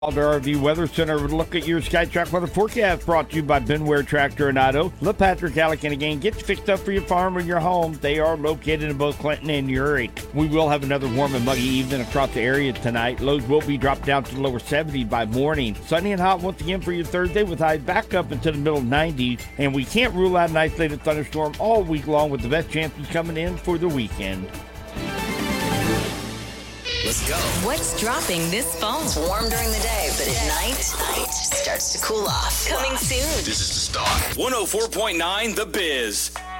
Alder RV Weather Center would look at your SkyTrack weather forecast brought to you by Benware Tractor and Auto. Le Patrick Allican again. Get you fixed up for your farm or your home. They are located in both Clinton and Urick. We will have another warm and muggy evening across the area tonight. Lows will be dropped down to the lower 70s by morning. Sunny and hot once again for your Thursday with highs back up into the middle 90s. And we can't rule out an isolated thunderstorm all week long with the best chances coming in for the weekend. Let's go. What's dropping this fall? It's warm during the day, but at night, it starts to cool off. Coming soon. This is the start. 104.9 The Biz.